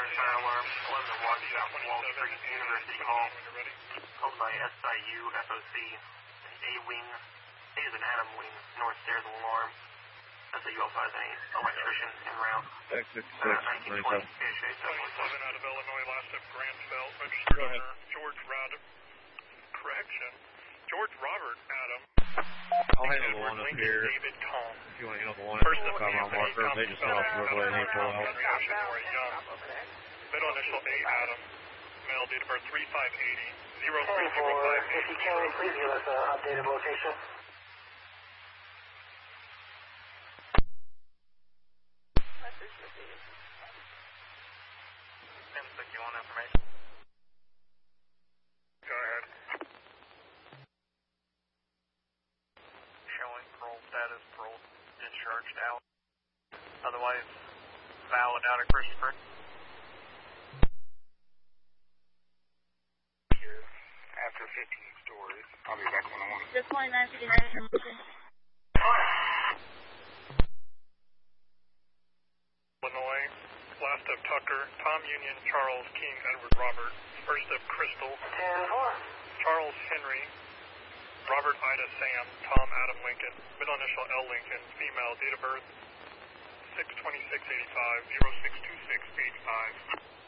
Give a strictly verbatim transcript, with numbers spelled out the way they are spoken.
fire alarm, eleven oh one South Wall Street, University Hall, called by S I U F O C, A wing, A is an Adam wing, north stairs alarm. S I U also has any electrician en route. X sixty-six, nineteen twenty, K H A seven one seven out of Illinois, last of Grantville, registered owner George Rod, correction, George Robert Adam. I'll handle the one up here. David Tom. If you want to handle the one at the top on marker, they just went off the roadway and he pulled out. Middle initial A Adam, male, date of birth three five eighty, zero three zero five. If you can, please give us an updated location. ten sixty-one information. Go ahead. Showing parole status, parole discharged out. Otherwise, valid out of Christopher. After fifteen stories, I'll be back when I want. Just twenty-nine fifty-nine information. Illinois, last of Tucker, Tom Union, Charles King, Edward Robert, first of Crystal, ten four. Charles Henry, Robert Ida Sam, Tom Adam Lincoln, middle initial L Lincoln, female, date of birth six twenty-six eighty-five, zero six two six eight five.